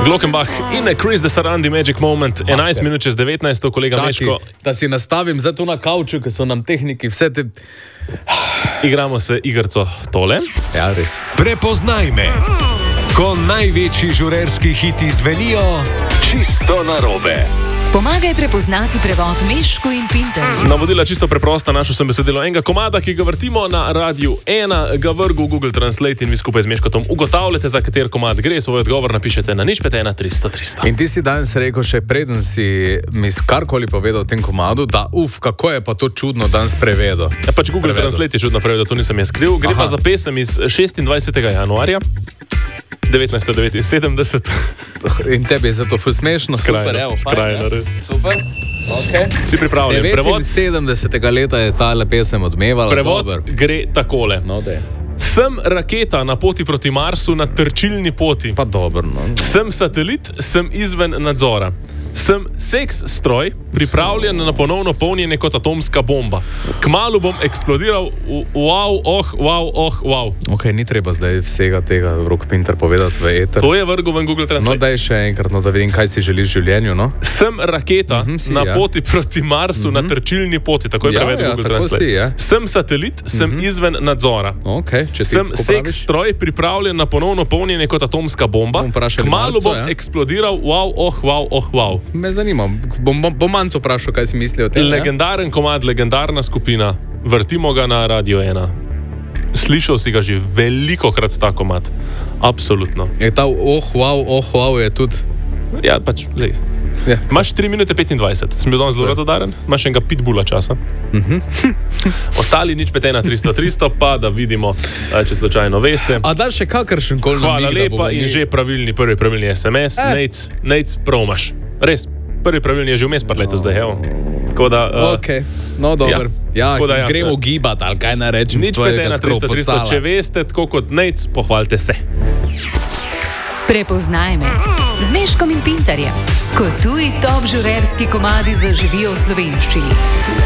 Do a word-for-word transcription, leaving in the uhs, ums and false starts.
Glockenbach in Chris de Sarandi Magic Moment, enajst minut čez devetnajst, kolega Čaki, Meško. da si nastavim za to na kavču, ker so nam tehniki vse te... Igramo se igrco tole. Ja, res. Prepoznaj me. Ko največji žurerski hiti zvenijo čisto narobe. Pomagaj prepoznati prevod Meško in Pinterju. Navodila čisto preprosta, našel sem besedilo enega komada, ki ga vrtimo na Radiu ena, ga vrgu v Google Translate in vi skupaj z Meškotom ugotavljate, za kater komad gre. Svoj odgovor napišete na nič pet ena tristo tristo. In ti si danes rekel še preden si mi karkoli povedal o tem komadu, da uf, kako je pa to čudno danes prevedel. Ja, pač Google Prevedel. Translate je čudno prevedel, to nisem jaz skril. Gre Aha. pa za pesem iz šestindvajsetega januarja devetnajststo devetinsedemdeset. In tebi je zato ful smešno. Skrajno, Super, evo, fajn, skrajno, ja. res. Super. Okay. Si pripravljen? Prevod, devetinsedemdesetega leta je ta pesem odmevala. prevod Dober. gre takole. No, dej. Sem raketa na poti proti Marsu na trčilni poti. Pa dobro, no. Sem satelit, sem izven nadzora. Sem seks stroj, pripravljen na ponovno polnjenje kot atomska bomba. Kmalu bom eksplodiral, v- wow, oh, wow, oh, wow. Ok, ni treba zdaj vsega tega Rok Pinter povedati v eter. To je vrgel v Google No, Translate. daj še enkrat, no, da vidim, kaj si želiš v življenju, no. Sem raketa Mhm, si, na ja. poti proti Marsu na trčilni poti, tako je Ja, prevedel ja, Google tako Translate. si, ja. Sem satelit, sem izven nadzora. Ok, če si Sem tako seks praviš. stroj, pripravljen na ponovno polnjenje kot atomska bomba. Bomo vprašali Kmalu Marco, bom ja. eksplodiral, wow, oh, wow, oh, wow. Me zanima, bom, bom, bom Manco vprašal, kaj si misli o tem. ja? Legendaren komad, legendarna skupina, vrtimo ga na Radio ena. Slišal si ga že velikokrat ta komad, absolutno. Je ta oh, wow, oh, wow je tudi... Ja, pač, lej. Ja. Imaš tri minute petindvajset, sem bil danes zelo radodaren, imaš enega pitbulla časa. Ostali nič pet ena tristo tristo, pa da vidimo, eh, če slučajno veste. A daš še kakršen koli Hvala namig, da bomo lepa in mi- že pravilni, prvi pravilni es em es, Eh. Nec, Nec, promaš. Res, prvi pravilni je že vmes par leto zdaj, evo. Tako da, uh, Ok, no dobro. Ja, Tako da ja. gremo gibati, ali kaj naj rečem. nič pet ena tristo tristo, če veste, tako kot Nec, pohvalite se. Prepoznaj me z Meškom in Pinterjem. Ko tuji top žurerski komadi zaživijo v slovenščini.